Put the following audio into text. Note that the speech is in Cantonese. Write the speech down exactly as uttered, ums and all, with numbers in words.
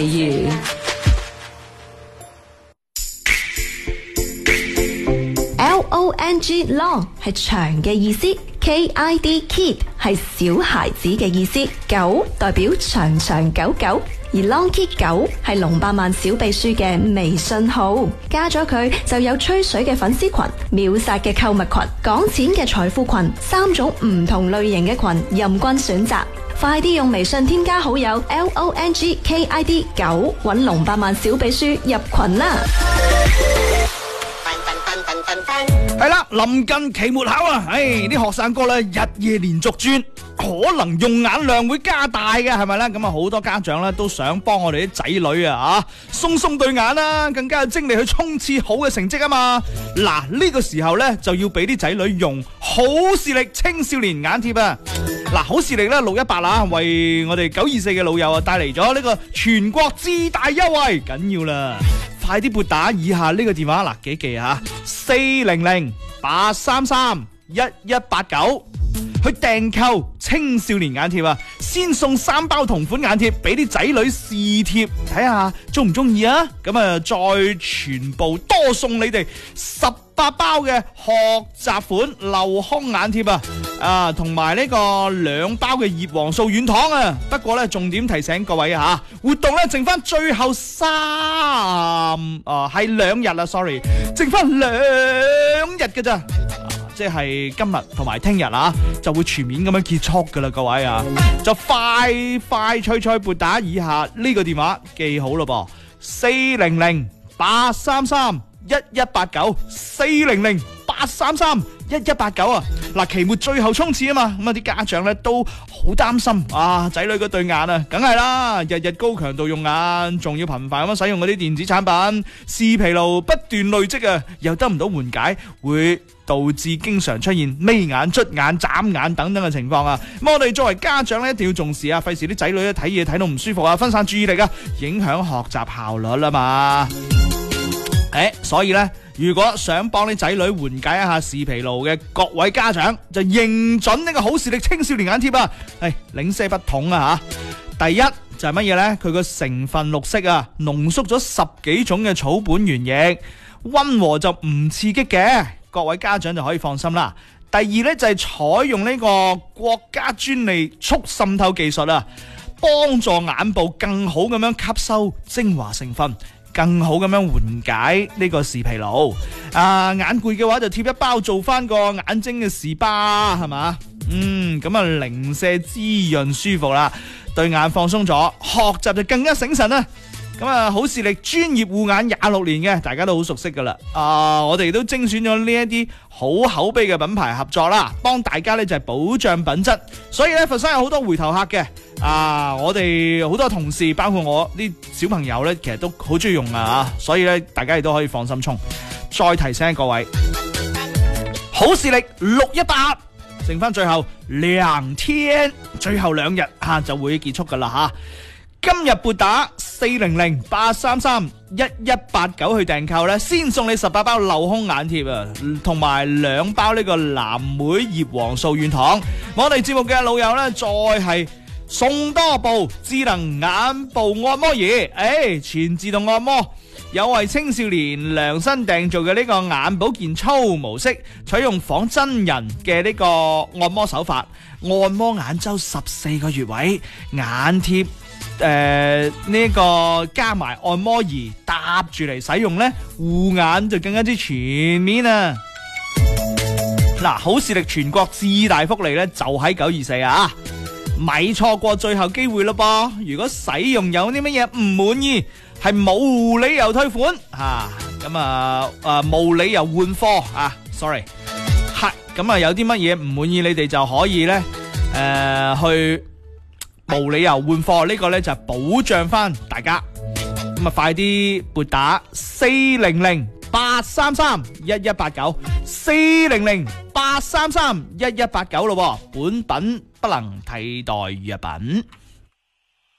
L O N G long 係長嘅意思 ，K I D kid 係小孩子嘅意思，九代表長長久久，而 Long Kid 九係龍百萬小秘書嘅微信號，加咗佢就有吹水嘅粉絲群、秒殺嘅購物群、講錢嘅財富群，三種唔同類型嘅群任君選擇。快啲用微信添加好友 L O N G K I D 九，搵龍百萬小秘書入群啦！ 係啦，臨近期末考啊，唉，啲學生哥咧日夜連續轉，可能用眼量會加大嘅，係咪咧？咁啊，好多家長咧都想幫我哋啲仔女啊，啊，鬆鬆對眼啦，更加有精力去衝刺好嘅成績啊嘛。嗱，呢個時候咧就要俾啲仔女用好視力青少年眼貼啊。嗱，好視力咧六一八啊，為我哋九二四嘅老友啊帶嚟咗呢個全國至大優惠，緊要啦！快啲撥打以下呢個電話，嗱，記記啊，四零零八三三一一八九去訂購青少年眼貼啊！先送三包同款眼貼俾啲仔女試貼，睇下中唔中意啊！咁啊，再全部多送你哋十八包嘅學習款留空眼貼啊！啊，同埋呢個兩包嘅葉黃素軟糖啊！不過咧，重點提醒各位啊，活動咧剩翻最後三啊係兩日啦 ，sorry， 剩翻兩日嘅咋。即係今日同埋聽日啊，就會全面咁樣結束噶啦，各位啊，就快快脆脆撥打以下呢個電話，記好咯噃，四零零八三三一一八九，四零零八三三一一八九啊！嗱，期末最後衝刺啊嘛，咁啊啲家長咧都好擔心啊，仔女嗰對眼啊，梗係啦，日日高強度用眼，仲要頻繁咁樣使用嗰啲電子產品，視疲勞不斷累積啊，又得唔到緩解，會導致經常出現眯眼、捽眼、眨眼等等嘅情況啊！咁我哋作為家長咧，一定要重視啊，費事啲仔女咧睇嘢睇到唔舒服啊，分散注意力啊，影響學習效率啊嘛！誒，所以咧，如果想幫啲仔女緩解一下視疲勞嘅各位家長，就認準呢個好視力青少年眼貼啊！誒，零舍不同啊吓！第一就係乜嘢咧？佢個成分綠色啊，濃縮咗十幾種嘅草本原液，溫和就唔刺激嘅，各位家長就可以放心啦。第二咧就係採用呢個國家專利促滲透技術啊，幫助眼部更好咁樣吸收精華成分。更好咁樣緩解呢個視疲勞啊！眼攰嘅話就貼一包做翻個眼睛嘅視巴，係嘛？嗯，咁啊零舍滋潤舒服啦，對眼放鬆咗，學習就更加醒神啦。咁啊，好視力專業護眼廿六年嘅，大家都好熟悉噶啦。啊，我哋都精選咗呢一啲好口碑嘅品牌合作啦，幫大家咧就係保障品質。所以咧，佛山有好多回頭客嘅。啊，我哋好多同事，包括我啲小朋友咧，其實都好中意用啊，所以咧，大家亦都可以放心衝。再提醒各位，好視力六一八，剩翻最後兩天，最後兩日吓就會結束噶啦吓。今日撥打四零零八三三一一八九去訂購咧，先送你十八包鏤空眼貼啊，同埋兩包呢個藍莓葉黃素軟糖。我哋節目嘅老友咧，再係送多部智能眼部按摩儀，誒、哎，全自動按摩，有為青少年量身訂造嘅呢個眼保健操模式，採用仿真人嘅呢個按摩手法，按摩眼周十四個穴位，眼貼。誒，呢、呃這個加埋按摩儀搭住嚟使用呢，護眼就更加之全面啊！嗱，好視力全國至大福利呢，就喺九二四啊，咪錯過最後機會咯噃！如果使用有啲乜嘢唔滿意，係冇理由退款吓，咁啊誒冇理由換貨啊 ，sorry， 係咁啊，有啲乜嘢唔滿意，你哋就可以呢誒、呃、去。無理由換貨呢個呢就係保障翻大家，咁啊快啲撥打四零零八三三一一八九，四零零八三三一一八九咯，本品不能替代藥品。